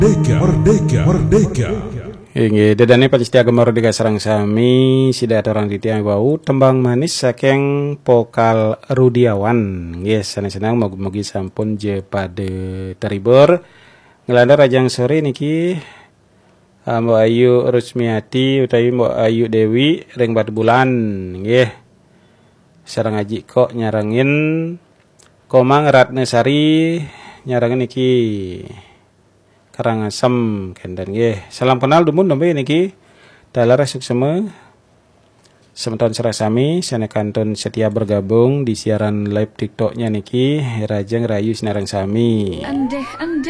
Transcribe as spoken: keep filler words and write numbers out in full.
Merdeka, merdeka, merdeka. Inggih, dedane panjestiaga merdeka sareng sami sida orang titiang wau tembang manis saking Pokal Rudiawan. Nggih, senang-senang mugi-mugi sampun je pade teribur. Ngelandar rajang sore niki Mbak Ayu Rusmiati utawi Mbak Ayu Dewi ring batu bulan nggih. Sareng aji kok nyarengin Komang Ratnasari nyarengin niki Karangasem kendan nggih. Salam kenal dumun nembe niki dalara sukseme semeton serasami sanekantun setia bergabung di siaran live TikToknya niki Rajang Rayu Sinarang Sami. Andeh andeh